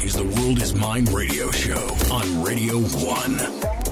is the World is Mine radio show on Radio 1.